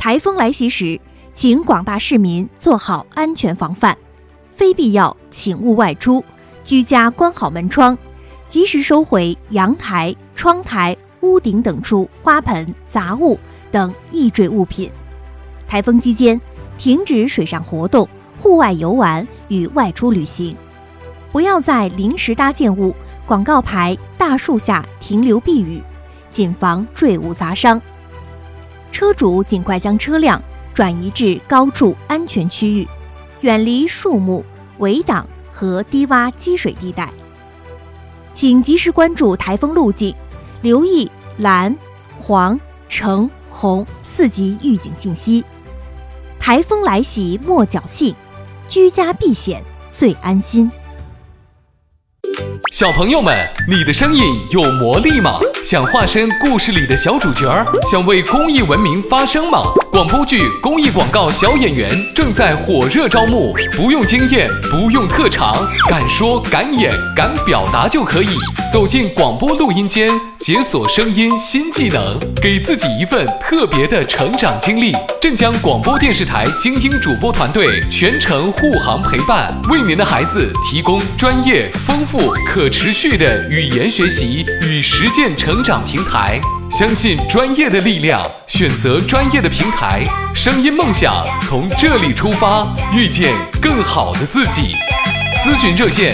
台风来袭时，请广大市民做好安全防范，非必要请勿外出，居家关好门窗，及时收回阳台、窗台、屋顶等处花盆、杂物等易坠物品。台风期间，停止水上活动、户外游玩与外出旅行，不要在临时搭建物、广告牌、大树下停留避雨，谨防坠物砸伤。车主尽快将车辆转移至高处安全区域，远离树木、围挡和低洼积水地带。请及时关注台风路径，留意蓝、黄、橙、红4级预警信息。台风来袭莫侥幸，居家避险最安心。 小朋友们，你的声音有魔力吗？想化身故事里的小主角，想为公益文明发声吗？广播剧、公益广告小演员正在火热招募，不用经验，不用特长，敢说敢演敢表达就可以。走进广播录音间，解锁声音新技能，给自己一份特别的成长经历。镇江广播电视台精英主播团队全程护航陪伴，为您的孩子提供专业、丰富、可持续的语言学习与实践成长平台。相信专业的力量，选择专业的平台，声音梦想从这里出发，遇见更好的自己。咨询热线